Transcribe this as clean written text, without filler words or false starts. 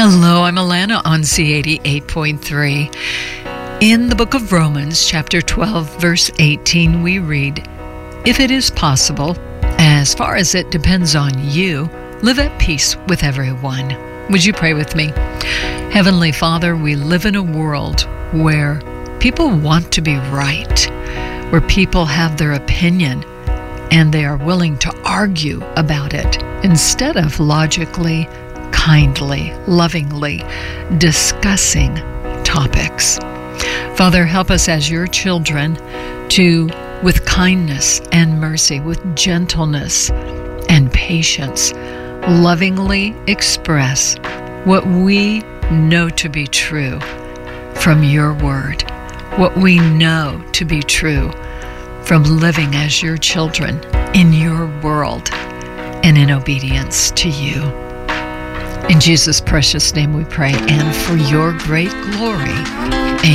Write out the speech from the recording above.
Hello, I'm Alana on C88.3. In the book of Romans, chapter 12, verse 18, we read, "If it is possible, as far as it depends on you, live at peace with everyone." Would you pray with me? Heavenly Father, we live in a world where people want to be right, where people have their opinion and they are willing to argue about it instead of logically, kindly, lovingly discussing topics. Father, help us as your children to, with kindness and mercy, with gentleness and patience, lovingly express what we know to be true from your word, what we know to be true from living as your children in your world and in obedience to you. In Jesus' precious name we pray, and for your great glory. Amen.